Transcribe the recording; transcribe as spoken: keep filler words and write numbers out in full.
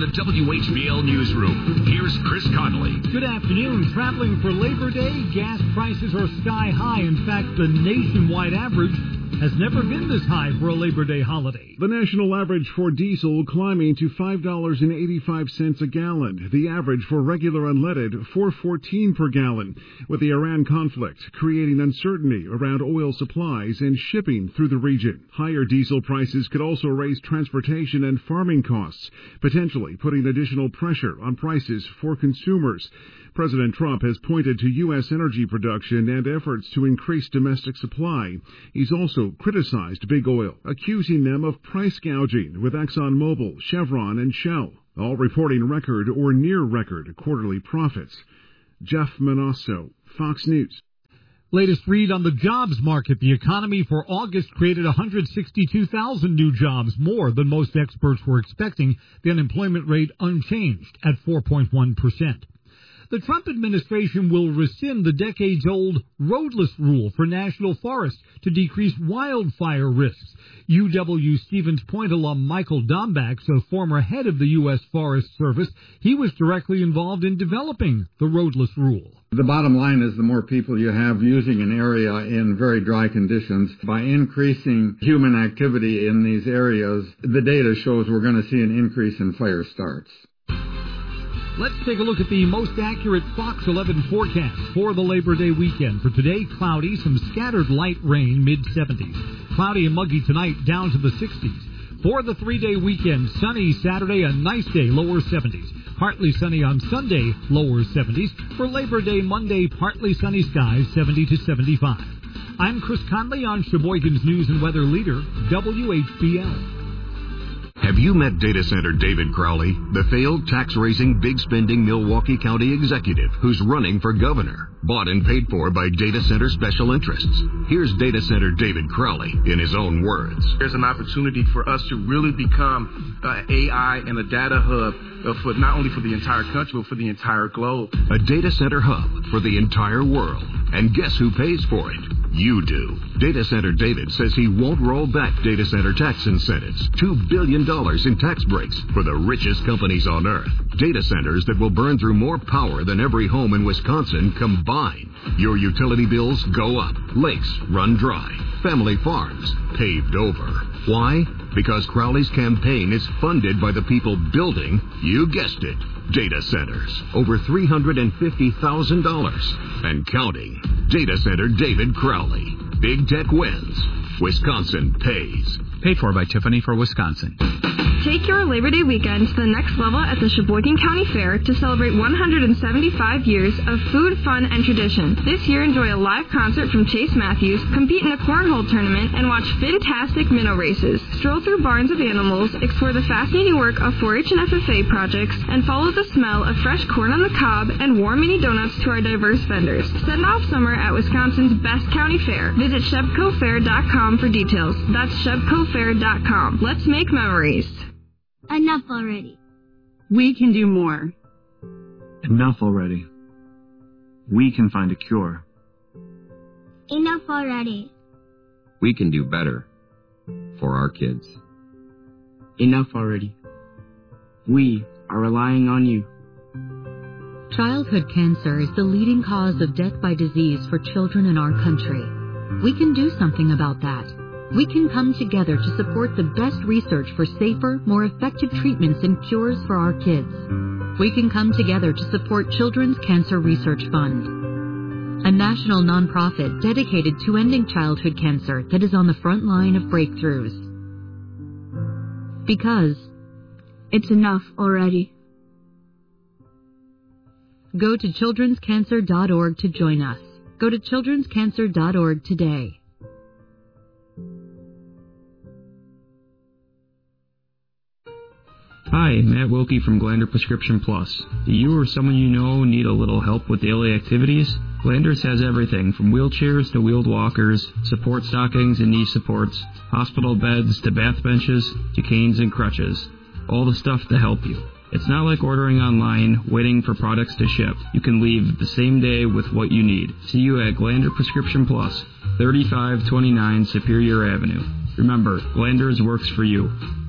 W H B L Newsroom, here's Chris Conley. Good afternoon. Traveling for Labor Day, gas prices are sky high. In fact, the nationwide average has never been this high for a Labor Day holiday. The national average for diesel climbing to five dollars and eighty-five cents a gallon. The average for regular unleaded, four dollars and fourteen cents per gallon. With the Iran conflict creating uncertainty around oil supplies and shipping through the region. Higher diesel prices could also raise transportation and farming costs, potentially putting additional pressure on prices for consumers. President Trump has pointed to U S energy production and efforts to increase domestic supply. He's also criticized big oil, accusing them of price gouging, with ExxonMobil, Chevron, and Shell all reporting record or near record quarterly profits. Jeff Manasso, Fox News. Latest read on the jobs market. The economy for August created one hundred sixty-two thousand new jobs, more than most experts were expecting. The unemployment rate unchanged at four point one percent. The Trump administration will rescind the decades-old roadless rule for national forests to decrease wildfire risks. U W Stevens Point alum Michael Domback, a former head of the U S Forest Service, he was directly involved in developing the roadless rule. The bottom line is the more people you have using an area in very dry conditions, by increasing human activity in these areas, the data shows we're going to see an increase in fire starts. Let's take a look at the most accurate Fox eleven forecast for the Labor Day weekend. For today, cloudy, some scattered light rain, mid seventies. Cloudy and muggy tonight, down to the sixties. For the three-day weekend, sunny Saturday, a nice day, lower seventies. Partly sunny on Sunday, lower seventies. For Labor Day Monday, partly sunny skies, seventy to seventy-five. I'm Chris Conley on Sheboygan's News and Weather Leader, W H B L. Have you met data center David Crowley, the failed tax-raising, big-spending Milwaukee County executive who's running for governor, bought and paid for by data center special interests? Here's data center David Crowley in his own words. There's an opportunity for us to really become an A I and a data hub uh, for not only for the entire country, but for the entire globe. A data center hub for the entire world. And guess who pays for it? You do. Data Center David says he won't roll back data center tax incentives. Two billion dollars in tax breaks for the richest companies on earth. Data centers that will burn through more power than every home in Wisconsin combined. Your utility bills go up. Lakes run dry. Family farms paved over. Why? Because Crowley's campaign is funded by the people building, you guessed it, data centers. Over three hundred fifty thousand dollars. And counting. Data Center David Crowley. Big tech wins. Wisconsin pays. Paid for by Tiffany for Wisconsin. Take your Labor Day weekend to the next level at the Sheboygan County Fair to celebrate one hundred seventy-five years of food, fun, and tradition. This year, enjoy a live concert from Chase Matthews, compete in a cornhole tournament, and watch fantastic minnow races. Stroll through barns of animals, explore the fascinating work of four H and F F A projects, and follow the smell of fresh corn on the cob and warm mini donuts to our diverse vendors. Send off summer at Wisconsin's best county fair. Visit shebco fair dot com for details. That's shebco fair dot com. Let's make memories. Enough already. We can do more. Enough already. We can find a cure. Enough already. We can do better for our kids. Enough already. We are relying on you. Childhood cancer is the leading cause of death by disease for children in our country. We can do something about that. We can come together to support the best research for safer, more effective treatments and cures for our kids. We can come together to support Children's Cancer Research Fund, a national nonprofit dedicated to ending childhood cancer that is on the front line of breakthroughs. Because it's enough already. Go to children's cancer dot org to join us. Go to children's cancer dot org today. Hi, Matt Wilkie from Glander Prescription Plus. Do you or someone you know need a little help with daily activities? Glanders has everything from wheelchairs to wheeled walkers, support stockings and knee supports, hospital beds to bath benches to canes and crutches. All the stuff to help you. It's not like ordering online, waiting for products to ship. You can leave the same day with what you need. See you at Glander Prescription Plus, thirty-five twenty-nine Superior Avenue. Remember, Glanders works for you.